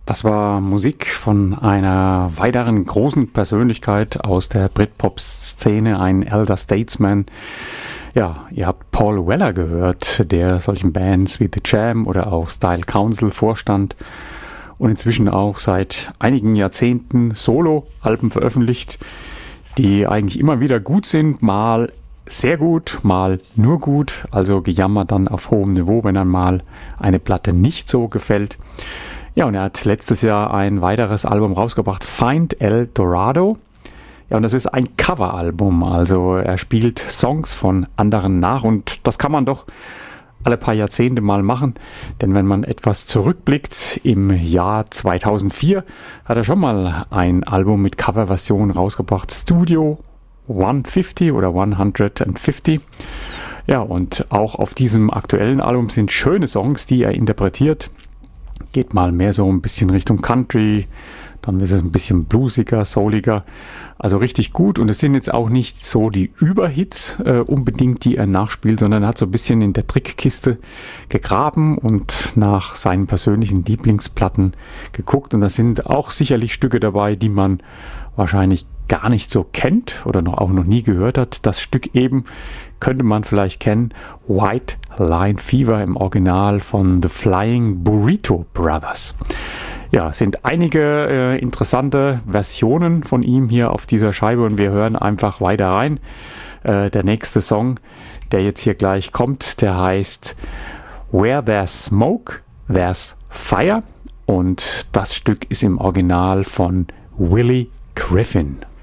Das war Musik von einer weiteren großen Persönlichkeit aus der Britpop-Szene, ein Elder Statesman. Ja, ihr habt Paul Weller gehört, der solchen Bands wie The Jam oder auch Style Council vorstand und inzwischen auch seit einigen Jahrzehnten Solo-Alben veröffentlicht, die eigentlich immer wieder gut sind, mal sehr gut, mal nur gut, also gejammert dann auf hohem Niveau, wenn dann mal eine Platte nicht so gefällt. Ja, und er hat letztes Jahr ein weiteres Album rausgebracht, Find El Dorado. Ja, und das ist ein Coveralbum, also er spielt Songs von anderen nach und das kann man doch alle paar Jahrzehnte mal machen, denn wenn man etwas zurückblickt, im Jahr 2004 hat er schon mal ein Album mit Coverversion rausgebracht, Studio 150 oder 150. Ja, und auch auf diesem aktuellen Album sind schöne Songs, die er interpretiert. Geht mal mehr so ein bisschen Richtung Country, dann ist es ein bisschen bluesiger, souliger, also richtig gut. Und es sind jetzt auch nicht so die Überhits unbedingt, die er nachspielt, sondern er hat so ein bisschen in der Trickkiste gegraben und nach seinen persönlichen Lieblingsplatten geguckt. Und da sind auch sicherlich Stücke dabei, die man wahrscheinlich gar nicht so kennt oder auch noch nie gehört hat. Das Stück eben könnte man vielleicht kennen, White Line Fever im Original von The Flying Burrito Brothers. Ja, es sind einige interessante Versionen von ihm hier auf dieser Scheibe und wir hören einfach weiter rein. Der nächste Song, der jetzt hier gleich kommt, der heißt Where There's Smoke, There's Fire und das Stück ist im Original von Willie Griffin.